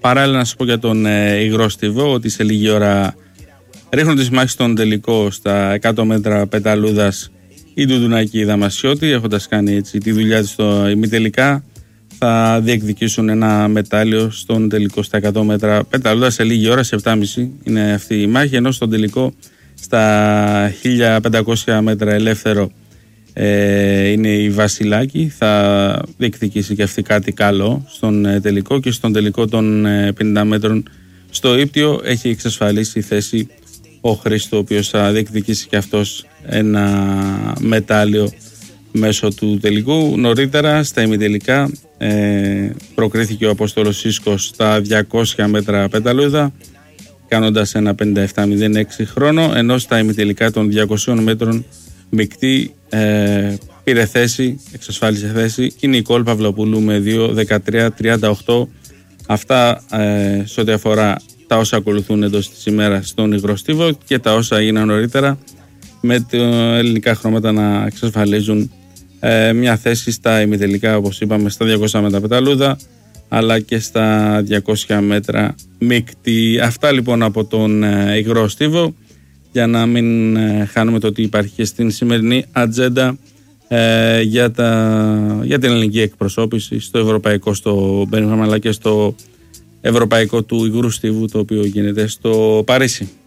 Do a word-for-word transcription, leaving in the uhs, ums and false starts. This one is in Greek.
Παράλληλα να σας πω για τον ε, υγρό στίβο ότι σε λίγη ώρα ρίχνουν τις μάχες στον τελικό στα εκατό μέτρα πεταλούδας η Ντουδουνάκη Δαμασιώτη, έχοντας κάνει έτσι τη δουλειά της στο ημιτελικά. Θα διεκδικήσουν ένα μετάλλιο στον τελικό στα εκατό μέτρα πεταλούδας σε λίγη ώρα, σε επτά και μισή είναι αυτή η μάχη, ενώ στον τελικό στα χίλια πεντακόσια μέτρα ελεύθερο ε, είναι η Βασιλάκη, θα διεκδικήσει και αυτή κάτι καλό στον ε, τελικό, και στον τελικό των ε, πενήντα μέτρων στο ύπτιο έχει εξασφαλίσει θέση ο Χρήστο, ο οποίος θα διεκδικήσει και αυτός ένα μετάλλιο μέσω του τελικού. Νωρίτερα στα ημιτελικά ε, προκρίθηκε ο Απόστολος Σίσκος στα διακόσια μέτρα πεταλούδα, κάνοντας ένα πενήντα επτά μηδέν έξι χρόνο, ενώ στα ημιτελικά των διακοσίων μέτρων μεικτή ε, πήρε θέση, εξασφάλισε θέση η Νικόλ Παυλοπούλου με δύο δεκατρία τριάντα οκτώ. Αυτά ε, σε ό,τι αφορά τα όσα ακολουθούν εντός της ημέρας στον υγρό στίβο και τα όσα έγιναν νωρίτερα με τα ελληνικά χρώματα να εξασφαλίζουν ε, μια θέση στα ημιτελικά, όπως είπαμε, στα διακόσια μέτρα πεταλούδα αλλά και στα διακόσια μέτρα μεικτή. Αυτά λοιπόν από τον ε, υγρό στίβο, για να μην ε, χάνουμε το ότι υπάρχει και στην σημερινή ατζέντα ε, για, τα, για την ελληνική εκπροσώπηση στο ευρωπαϊκό, στο Μπέρμιγχαμ αλλά και στο ευρωπαϊκό του υγρού στίβου, το οποίο γίνεται στο Παρίσι.